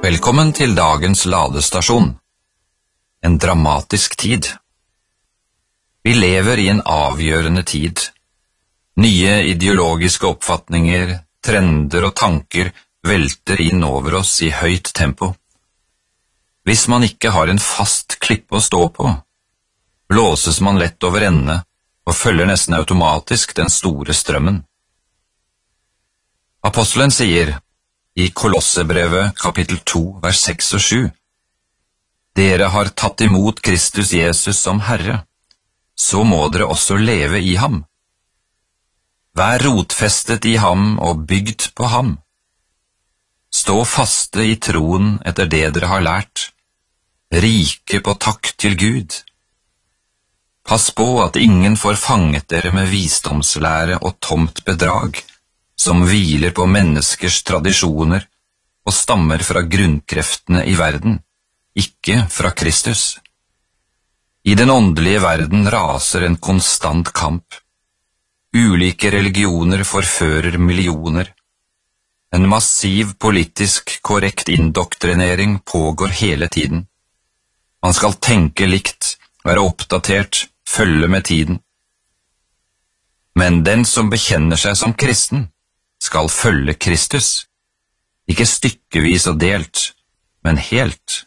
Velkommen til dagens ladestasjon. En dramatisk tid. Vi lever i en avgjørende tid. Nye ideologiske oppfatninger, trender og tanker velter inn over oss i høyt tempo. Hvis man ikke har en fast klippe å stå på, blåses man lett over ende og følger nesten automatisk den store strømmen. Apostelen sier i Kolossebrevet kapittel 2 vers 6 og 7: Dere har tatt imot Kristus Jesus som Herre, så må dere også leve i ham. Vær rotfestet i ham og bygd på ham. Stå faste i troen etter det dere har lært, rike på takk til Gud. Pass på at ingen får fanget dere med visdomslære og tomt bedrag, som hviler på menneskers tradisjoner og stammer fra grunnkreftene i verden, ikke fra Kristus. I den åndelige verden raser en konstant kamp. Ulike religioner forfører millioner. En massiv politisk korrekt indoktrinering pågår hele tiden. Man skal tenke likt, være oppdatert, følge med tiden. Men den som bekjenner seg som kristen, skal følge Kristus, ikke stykkevis og delt, men helt.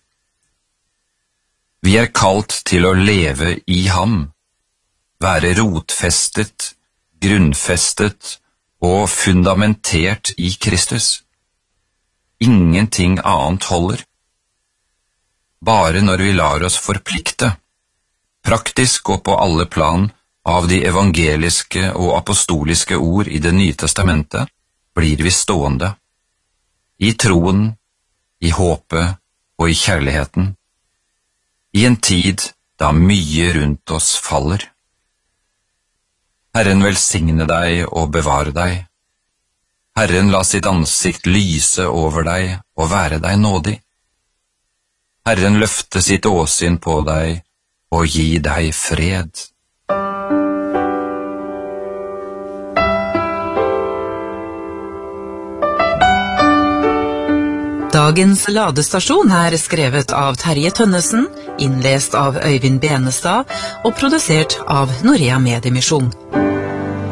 Vi er kalt til å leve i ham, være rotfestet, grunnfestet og fundamentert i Kristus. Ingenting annet holder. Bare når vi lar oss forplikte, praktisk og på alle plan, av de evangeliske og apostoliske ord i Det nye testamentet, blir vi stående. I troen, i håpet og i kjærligheten. I en tid da mye rundt oss faller. Herren velsigne deg og bevare deg. Herren la sitt ansikt lyse over deg og være deg nådig. Herren løfte sitt åsyn på deg og gi deg fred. Dagens ladestasjon er skrevet av Terje Tønnesen, innlest av Øyvind Benestad og produsert av Norea Mediemisjon.